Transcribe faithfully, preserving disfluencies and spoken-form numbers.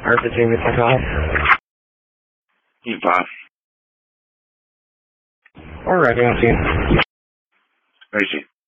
Perfect, Jamie, my call. You Bob. Alright, I'll see you. Where is he?